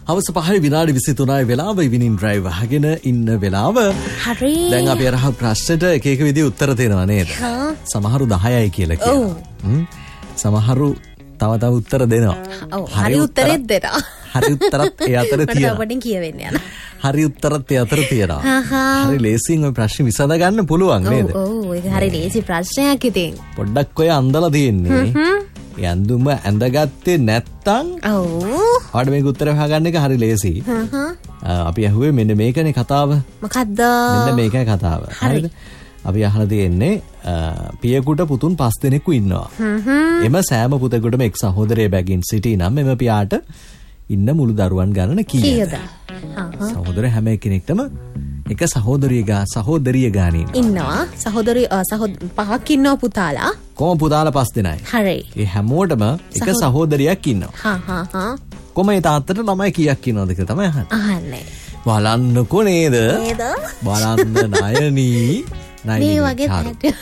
හවස 5:23 වෙලාව ඉවිනින් ඩ්‍රයිව් අහගෙන ඉන්න වෙලාව. හරි. දැන් අපි අරහ ප්‍රශ්නෙට එක එක විදිහේ උත්තර දෙනවා නේද? සමහරු 10යි කියලා කියනවා. සමහරු තව උත්තර දෙනවා. ඔව්. හරි උත්තරෙත් දෙනවා. හරි උත්තරත් ඒ අතර තියෙනවා. අපිට කියවෙන්නේ යන. හරි උත්තරත් ඒ අතර තියෙනවා. හරි ලේසියෙන් ওই ප්‍රශ්නේ විසඳ ගන්න පුළුවන් නේද? ඔව් ඒක හරි ලේසි ප්‍රශ්නයක් ඉතින්. පොඩ්ඩක් ඔය අන්දලා තියෙන්නේ. යන්දුම ඇඳගත්තේ නැත්තම් ඔයාලට මේක උත්තරේ හොයාගන්න එක හරි ලේසි. අපි අහුවේ මෙන්න මේකනේ කතාව. මොකද්ද? මෙන්න මේකයි කතාව. හරිද? අපි අහලා තියෙන්නේ පියෙකුට පුතුන් 5 දෙනෙකු ඉන්නවා. එම සෑම පුතෙකුටම එක් සහෝදරයෙක් බැගින් සිටී නම් එම පියාට ඉන්න මුළු දරුවන් ගණන කීයද? සහෝදර හැම කෙනෙක්ටම එක සහෝදරිය ගානින් ඉන්නවා. සහෝදරි පහක් ඉන්නවා පුතාලා. කොහොම පුතාලා 5 දෙනයි. හරි. ඒ හැමෝටම එක සහෝදරියක් ඉන්නවා. කොහම ඒ තාත්තට ළමයි කීයක් ඉන්නවද කියලා තමයි අහන්නේ. බලන්නකෝ නේද? බලන්න නයනී. මේ වගේ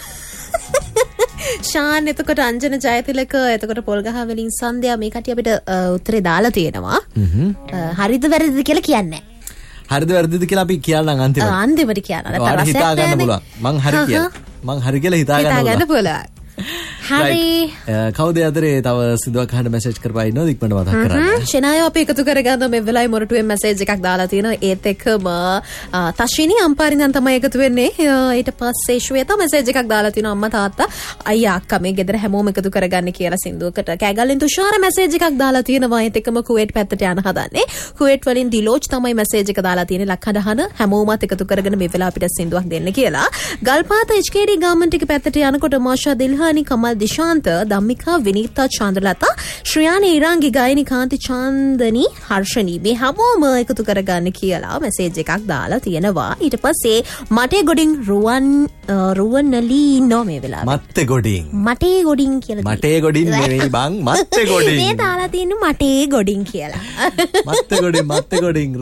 ශාන් එතකොට අංජන ජයතිලක එතකොට පොල්ගහ වලින් සන්ධ්‍යා මේ කට්ටිය අපිට උත්තරේ දාලා තියෙනවා. හරිද වැරදිද කියලා කියන්නේ. හරිද වැරදිද කියලා අපි කියන්නම් අන්තිමට. අන්තිමට කියන්න. ඔයාලා හිතා ගන්න පුළුවන්. මං හරි කියලා හිතා ගන්න පුළුවන්. හරි. කවුද අතරේ තව සිදුවක් අහන්න මැසේජ් කරපා ඉන්නවද ඉක්මනට මතක් කරන්න. ෂෙනායෝ අපි එකතු කරගන්න මේ වෙලාවේ මොරටුවේ මැසේජ් එකක් දාලා තියෙනවා. ඒත් එක්කම තෂිනි අම්පාරින්දන් තමයි එකතු වෙන්නේ. ඊට පස්සේ ශ්වේතා මැසේජ් එකක් දාලා තිනවා අම්මා තාත්තා අයියා අක්කා මේ ගෙදර හැමෝම එකතු කරගන්න කියලා සින්දුවකට. කෑගල්ලෙන් තුෂාර මැසේජ් එකක් දාලා තියෙනවා. ඒත් එක්කම කුවේට් පැත්තට යන හදන්නේ. කුවේට් වලින් ඩිලෝච් තමයි මැසේජ් එක දාලා තියෙන්නේ. ලක්හඬහන හැමෝමත් එකතු කරගෙන මේ වෙලාව අපිට සින්දුවක් දෙන්න කියලා. ගල්පාත HKD ගාමන්ට් එක පැත්තට යනකොට මාෂා දිල්හානි කමල් දිශාන්ත ධම්මිකා විනීතා චන්ද්‍රලතා ශ්‍රියානි ඉරාංගි ගායනි කාන්ති චන්දනි හර්ෂණී මේ හැමෝම එකතු කරගන්න කියලා මැසේජ් එකක් දාලා තියෙනවා. ඊට පස්සේ මටේ ගොඩින් රුවන්ලී නෝ මේ වෙලාව මත්තේ ගොඩින් කියලා මටේ ගොඩින් නෙවෙයි බං මත්තේ ගොඩින් මේ දාලා තියෙන්නේ මටේ ගොඩින් කියලා. මත්තේ ගොඩින්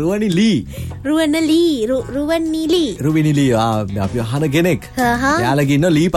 රුවන්ලී අපි අහන කෙනෙක්. යාළගේ ඉන්න ලී